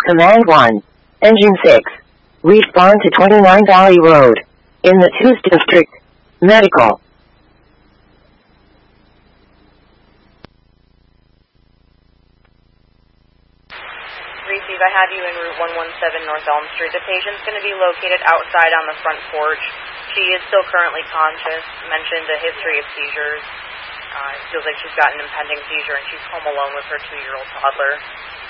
Command 1. Engine 6. Respond to 29 Valley Road. In the 2nd District. Medical. Receive, I have you en route 117 North Elm Street. The patient's going to be located outside on the front porch. She is still currently conscious. Mentioned a history of seizures. It feels like she's got an impending seizure and she's home alone with her 2-year-old toddler.